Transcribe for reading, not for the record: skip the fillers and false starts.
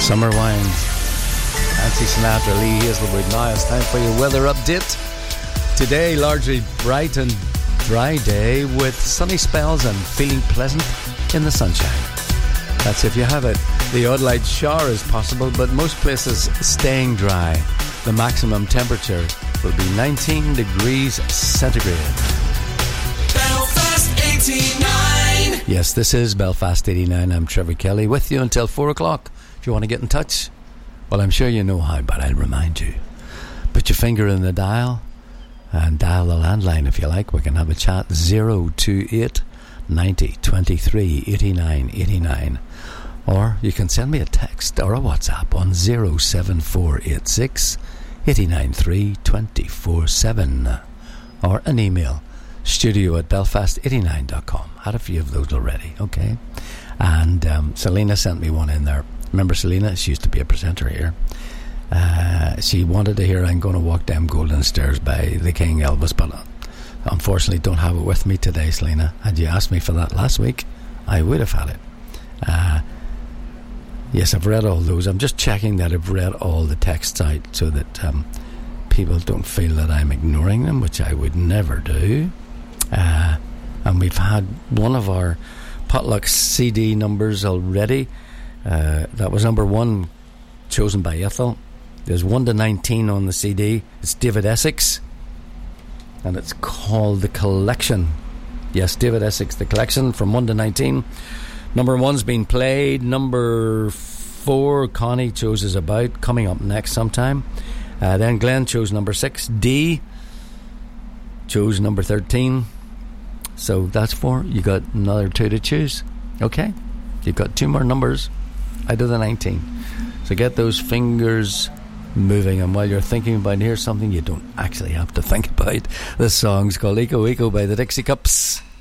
Summer Wine, Nancy Sinatra, Lee Hazelwood. Now it's time for your weather update. Today, largely bright and dry day with sunny spells and feeling pleasant in the sunshine. That's if you have it. The odd light shower is possible, but most places staying dry. The maximum temperature will be 19 degrees centigrade. Belfast 89. Yes, this is Belfast 89. I'm Trevor Kelly with you until 4 o'clock. If you want to get in touch, well, I'm sure you know how, but I'll remind you. Put your finger in the dial and dial the landline if you like. We can have a chat. 028 90 23 89 89. Or you can send me a text or a WhatsApp on 07486 893 247. Or an email, studio@belfast89.com. Had a few of those already, okay? And Selena sent me one in there. Remember Selena? She used to be a presenter here. She wanted to hear I'm Gonna Walk Them Golden Stairs by the King Elvis, but unfortunately don't have it with me today, Selena. Had you asked me for that last week, I would have had it. Yes, I've read all those. I'm just checking that I've read all the texts out so that people don't feel that I'm ignoring them, which I would never do. And we've had one of our potluck CD numbers already. That was number 1, chosen by Ethel. There's 1 to 19 on the CD. It's David Essex, and it's called The Collection. Yes, David Essex, The Collection, from 1 to 19. Number 1's been played. Number 4, Connie chose Is About, coming up next sometime. Then Glenn chose number 6. D chose number 13. So that's 4. You got another 2 to choose. Okay, you've got 2 more numbers out of the 19. So get those fingers moving, and while you're thinking about, here's something you don't actually have to think about. This song's called Eco Eco by the Dixie Cups.